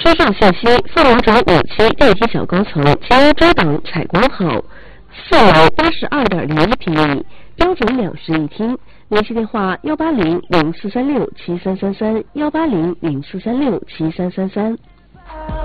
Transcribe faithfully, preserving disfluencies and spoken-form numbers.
车上信息：凤凰城五期电梯小高层经遮挡采光好，四楼八十二点零一平米，标准两室一厅。联系电话：幺八零零四三六七三三三，幺八零零四三六七三三三。